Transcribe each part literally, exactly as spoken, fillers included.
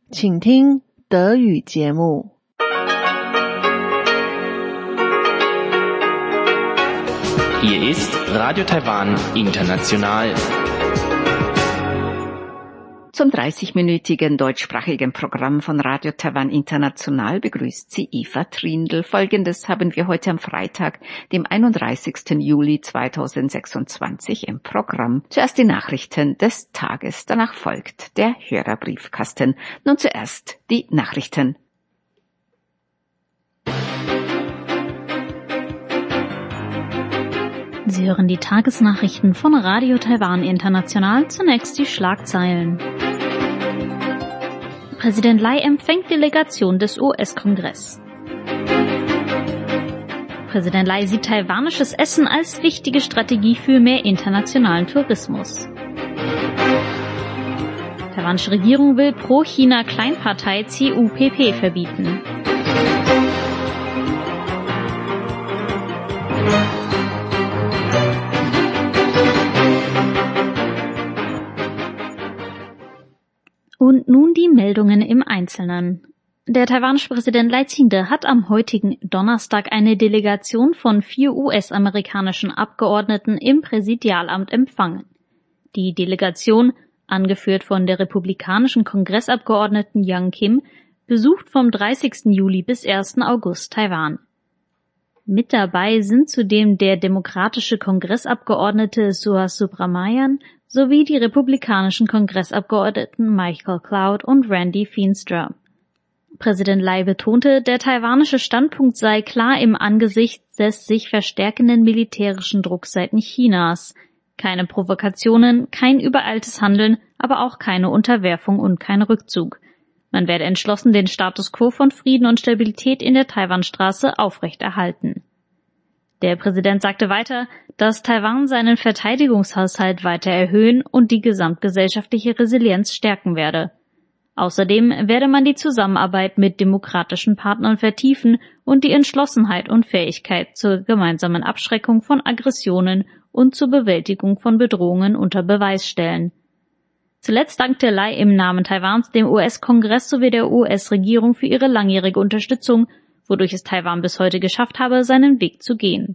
请听德语节目。 Hier ist Radio Taiwan International. Zum dreißigminütigen deutschsprachigen Programm von Radio Taiwan International begrüßt sie Eva Trindl. Folgendes haben wir heute am Freitag, dem einunddreißigsten Juli zweitausendsechsundzwanzig im Programm. Zuerst die Nachrichten des Tages, danach folgt der Hörerbriefkasten. Nun zuerst die Nachrichten. Sie hören die Tagesnachrichten von Radio Taiwan International. Zunächst die Schlagzeilen. Präsident Lai empfängt Delegation des U S-Kongress. Präsident Lai sieht taiwanisches Essen als wichtige Strategie für mehr internationalen Tourismus. Taiwanische Regierung will Pro-China-Kleinpartei C U P P verbieten. Und nun die Meldungen im Einzelnen. Der taiwanische Präsident Lai Ching-te hat am heutigen Donnerstag eine Delegation von vier U S-amerikanischen Abgeordneten im Präsidialamt empfangen. Die Delegation, angeführt von der republikanischen Kongressabgeordneten Young Kim, besucht vom dreißigsten Juli bis ersten August Taiwan. Mit dabei sind zudem der demokratische Kongressabgeordnete Suhas Subramanian sowie die republikanischen Kongressabgeordneten Michael Cloud und Randy Feenstra. Präsident Lai betonte, der taiwanische Standpunkt sei klar im Angesicht des sich verstärkenden militärischen Drucks seitens Chinas. Keine Provokationen, kein übereiltes Handeln, aber auch keine Unterwerfung und kein Rückzug. Man werde entschlossen den Status quo von Frieden und Stabilität in der Taiwanstraße aufrechterhalten. Der Präsident sagte weiter, dass Taiwan seinen Verteidigungshaushalt weiter erhöhen und die gesamtgesellschaftliche Resilienz stärken werde. Außerdem werde man die Zusammenarbeit mit demokratischen Partnern vertiefen und die Entschlossenheit und Fähigkeit zur gemeinsamen Abschreckung von Aggressionen und zur Bewältigung von Bedrohungen unter Beweis stellen. Zuletzt dankte Lai im Namen Taiwans dem U S-Kongress sowie der U S-Regierung für ihre langjährige Unterstützung, wodurch es Taiwan bis heute geschafft habe, seinen Weg zu gehen.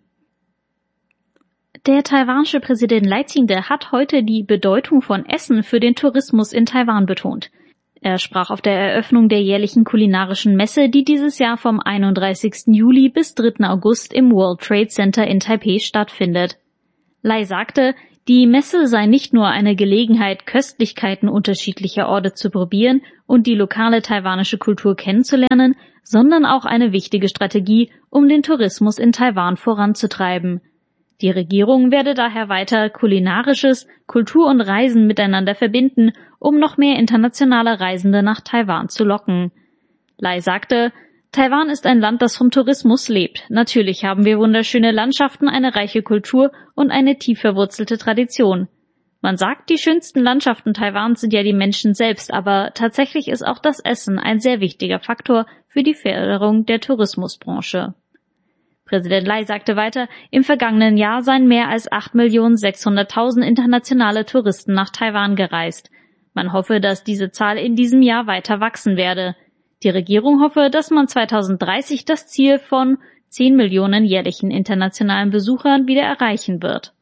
Der taiwanische Präsident Lai Ching-te hat heute die Bedeutung von Essen für den Tourismus in Taiwan betont. Er sprach auf der Eröffnung der jährlichen kulinarischen Messe, die dieses Jahr vom einunddreißigsten Juli bis dritten August im World Trade Center in Taipei stattfindet. Lai sagte, die Messe sei nicht nur eine Gelegenheit, Köstlichkeiten unterschiedlicher Orte zu probieren und die lokale taiwanische Kultur kennenzulernen, sondern auch eine wichtige Strategie, um den Tourismus in Taiwan voranzutreiben. Die Regierung werde daher weiter kulinarisches, Kultur und Reisen miteinander verbinden, um noch mehr internationale Reisende nach Taiwan zu locken. Lai sagte, Taiwan ist ein Land, das vom Tourismus lebt. Natürlich haben wir wunderschöne Landschaften, eine reiche Kultur und eine tief verwurzelte Tradition. Man sagt, die schönsten Landschaften Taiwans sind ja die Menschen selbst, aber tatsächlich ist auch das Essen ein sehr wichtiger Faktor für die Förderung der Tourismusbranche. Präsident Lai sagte weiter, im vergangenen Jahr seien mehr als acht Millionen sechshunderttausend internationale Touristen nach Taiwan gereist. Man hoffe, dass diese Zahl in diesem Jahr weiter wachsen werde. Die Regierung hoffe, dass man zweitausenddreißig das Ziel von zehn Millionen jährlichen internationalen Besuchern wieder erreichen wird.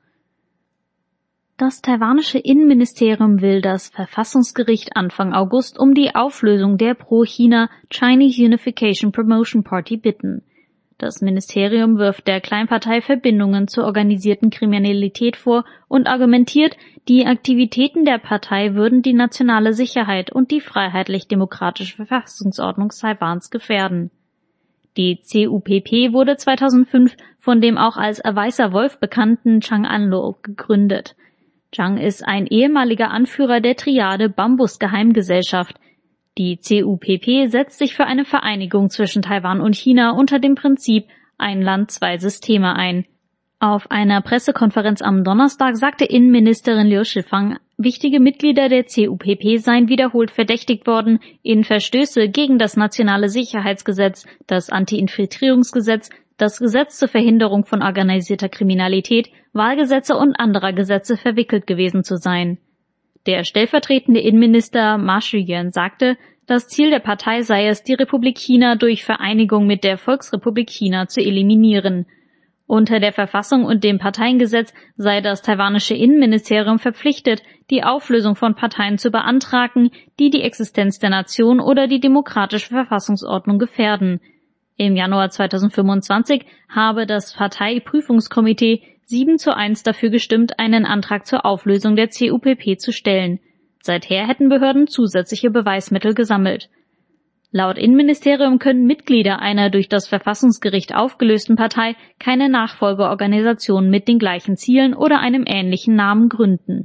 Das taiwanische Innenministerium will das Verfassungsgericht Anfang August um die Auflösung der Pro-China Chinese Unification Promotion Party bitten. Das Ministerium wirft der Kleinpartei Verbindungen zur organisierten Kriminalität vor und argumentiert, die Aktivitäten der Partei würden die nationale Sicherheit und die freiheitlich-demokratische Verfassungsordnung Taiwans gefährden. Die C U P P wurde zweitausendfünf von dem auch als Weißer Wolf bekannten Chang Anlo gegründet. Chang ist ein ehemaliger Anführer der Triade Bambus-Geheimgesellschaft. Die C U P P setzt sich für eine Vereinigung zwischen Taiwan und China unter dem Prinzip Ein Land, zwei Systeme ein. Auf einer Pressekonferenz am Donnerstag sagte Innenministerin Liu Shifang, wichtige Mitglieder der C U P P seien wiederholt verdächtigt worden, in Verstöße gegen das nationale Sicherheitsgesetz, das Anti-Infiltrierungsgesetz, das Gesetz zur Verhinderung von organisierter Kriminalität, Wahlgesetze und anderer Gesetze verwickelt gewesen zu sein. Der stellvertretende Innenminister Ma Shiyuan sagte, Das Ziel der Partei sei es, die Republik China durch Vereinigung mit der Volksrepublik China zu eliminieren. Unter der Verfassung und dem Parteiengesetz sei das taiwanische Innenministerium verpflichtet, die Auflösung von Parteien zu beantragen, die die Existenz der Nation oder die demokratische Verfassungsordnung gefährden. Im Januar zweitausendfünfundzwanzig habe das Parteiprüfungskomitee sieben zu eins dafür gestimmt, einen Antrag zur Auflösung der C U P P zu stellen. Seither hätten Behörden zusätzliche Beweismittel gesammelt. Laut Innenministerium können Mitglieder einer durch das Verfassungsgericht aufgelösten Partei keine Nachfolgeorganisation mit den gleichen Zielen oder einem ähnlichen Namen gründen.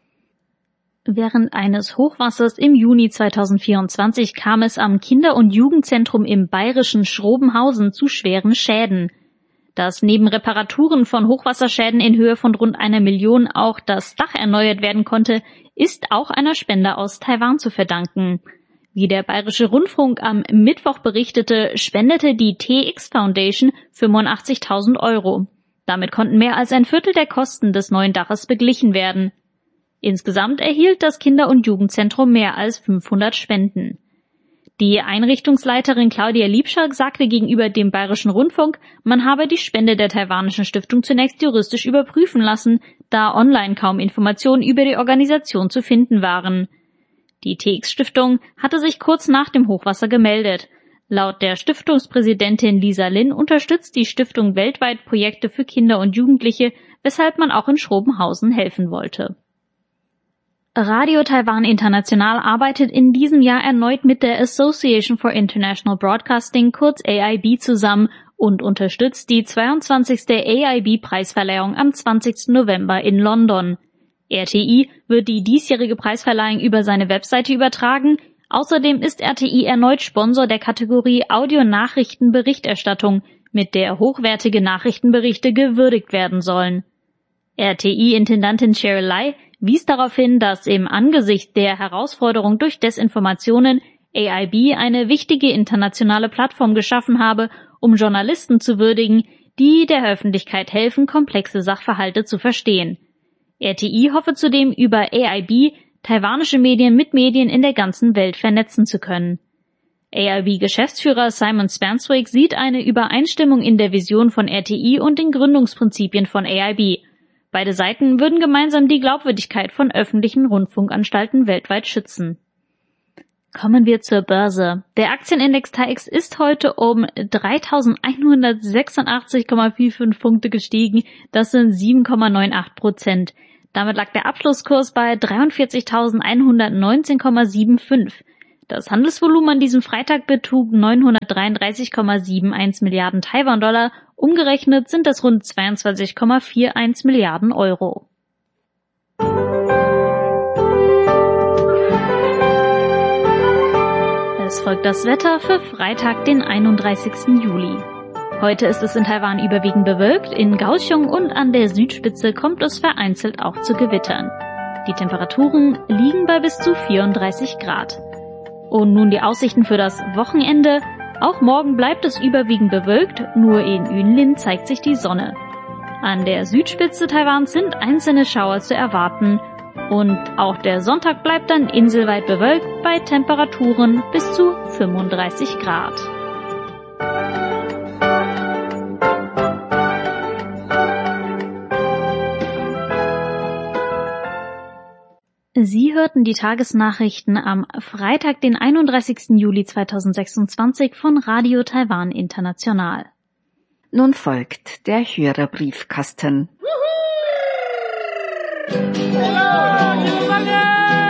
Während eines Hochwassers im Juni zweitausendvierundzwanzig kam es am Kinder- und Jugendzentrum im bayerischen Schrobenhausen zu schweren Schäden. Dass neben Reparaturen von Hochwasserschäden in Höhe von rund einer Million auch das Dach erneuert werden konnte, ist auch einer Spende aus Taiwan zu verdanken. Wie der Bayerische Rundfunk am Mittwoch berichtete, spendete die T X Foundation fünfundachtzigtausend Euro. Damit konnten mehr als ein Viertel der Kosten des neuen Daches beglichen werden. Insgesamt erhielt das Kinder- und Jugendzentrum mehr als fünfhundert Spenden. Die Einrichtungsleiterin Claudia Liebscher sagte gegenüber dem Bayerischen Rundfunk, man habe die Spende der taiwanischen Stiftung zunächst juristisch überprüfen lassen, da online kaum Informationen über die Organisation zu finden waren. Die T X-Stiftung hatte sich kurz nach dem Hochwasser gemeldet. Laut der Stiftungspräsidentin Lisa Lin unterstützt die Stiftung weltweit Projekte für Kinder und Jugendliche, weshalb man auch in Schrobenhausen helfen wollte. Radio Taiwan International arbeitet in diesem Jahr erneut mit der Association for International Broadcasting, kurz A I B, zusammen und unterstützt die zweiundzwanzigste A I B-Preisverleihung am zwanzigsten November in London. R T I wird die diesjährige Preisverleihung über seine Webseite übertragen. Außerdem ist R T I erneut Sponsor der Kategorie Audio-Nachrichten-Berichterstattung, mit der hochwertige Nachrichtenberichte gewürdigt werden sollen. R T I-Intendantin Cheryl Lai wies darauf hin, dass im Angesicht der Herausforderung durch Desinformationen A I B eine wichtige internationale Plattform geschaffen habe, um Journalisten zu würdigen, die der Öffentlichkeit helfen, komplexe Sachverhalte zu verstehen. R T I hoffe zudem, über A I B taiwanische Medien mit Medien in der ganzen Welt vernetzen zu können. A I B-Geschäftsführer Simon Spanswick sieht eine Übereinstimmung in der Vision von R T I und den Gründungsprinzipien von A I B. Beide Seiten würden gemeinsam die Glaubwürdigkeit von öffentlichen Rundfunkanstalten weltweit schützen. Kommen wir zur Börse. Der Aktienindex T A I X ist heute um dreitausendeinhundertsechsundachtzig Komma fünfundvierzig Punkte gestiegen. Das sind sieben Komma achtundneunzig Prozent. Damit lag der Abschlusskurs bei dreiundvierzigtausendeinhundertneunzehn Komma fünfundsiebzig. Das Handelsvolumen an diesem Freitag betrug neunhundertdreiunddreißig Komma einundsiebzig Milliarden Taiwan-Dollar. Umgerechnet sind das rund zweiundzwanzig Komma einundvierzig Milliarden Euro. Es folgt das Wetter für Freitag, den einunddreißigsten Juli. Heute ist es in Taiwan überwiegend bewölkt, in Kaohsiung und an der Südspitze kommt es vereinzelt auch zu Gewittern. Die Temperaturen liegen bei bis zu vierunddreißig Grad. Und nun die Aussichten für das Wochenende. Auch morgen bleibt es überwiegend bewölkt, nur in Yunlin zeigt sich die Sonne. An der Südspitze Taiwans sind einzelne Schauer zu erwarten und auch der Sonntag bleibt dann inselweit bewölkt bei Temperaturen bis zu fünfunddreißig Grad. Sie hörten die Tagesnachrichten am Freitag, den einunddreißigsten Juli zweitausendsechsundzwanzig von Radio Taiwan International. Nun folgt der Hörerbriefkasten.